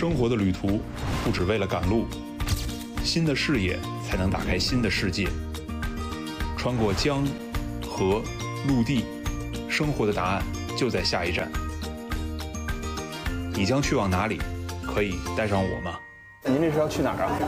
生活的旅途不只为了赶路，新的视野才能打开新的世界。穿过江、河、陆地，生活的答案就在下一站。你将去往哪里？可以带上我吗？ 您这是要去哪儿啊？